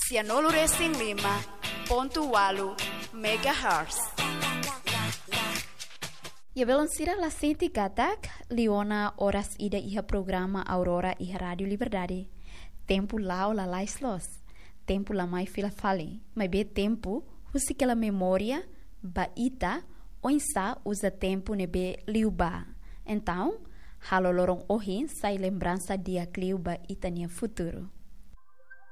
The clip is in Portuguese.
Cianolo Racing Lima, ponto Walu, megahertz. Je balancira la senti katak, Liona horas ida iha programa Aurora iha Radio Liberdade. Tempo lao la laislos. Tempo la mai fila fali. Mas be tempo, usi que la memória, baita, onsa usa tempo nebe liuba. Então, halo lorong ohin sai lembrança dia kliuba itania futuro.